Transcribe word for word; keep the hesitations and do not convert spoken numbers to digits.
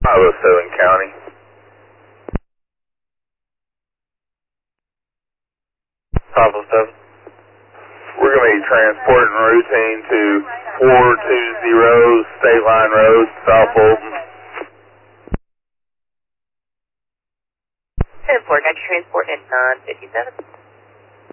five oh seven County. five oh seven. We're going to be transporting routine to four two zero State Line Road, South Fulton. ten four, got your transport at nine fifty-seven.